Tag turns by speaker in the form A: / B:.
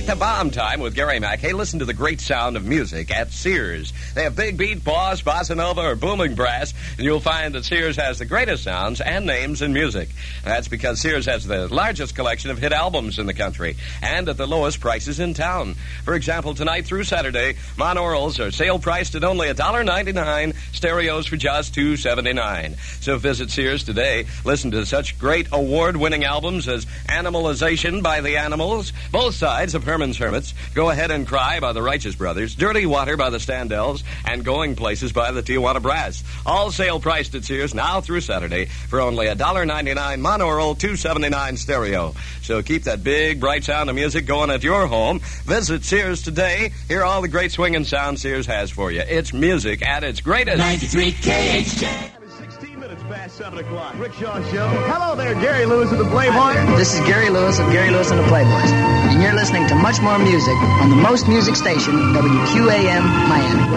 A: the bomb time with Gary Mack. Hey, listen to the great sound of music at Sears. They have big beat, boss, bossa nova, or booming brass, and you'll find that Sears has the greatest sounds and names in music. That's because Sears has the largest collection of hit albums in the country and at the lowest prices in town. For example, tonight through Saturday, monorails are sale priced at only $1.99, stereos for just $2.79. So visit Sears today. Listen to such great award-winning albums as Animalization by the Animals, Both Sides of Herman's Hermits, Go Ahead and Cry by the Righteous Brothers, Dirty Water by the Standells, and Going Places by the Tijuana Brass. All sale priced at Sears now through Saturday for only $1.99 monaural, $2.79 stereo. So keep that big, bright sound of music going at your home. Visit Sears today. Hear all the great swinging sound Sears has for you. It's music at its greatest.
B: 93 KHJ.
C: 16 minutes past 7 o'clock. Rick Shaw Show. Hello there, Gary Lewis of the Playboys.
D: This is Gary Lewis of Gary Lewis and the Playboys. And you're listening to much more music on the most music station, WQAM Miami.